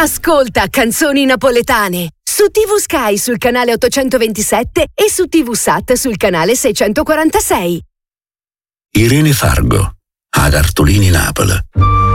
Ascolta Canzoni Napoletane su TV Sky sul canale 827 e su TV Sat sul canale 646. Irene Fargo, ad Artolini Napoli.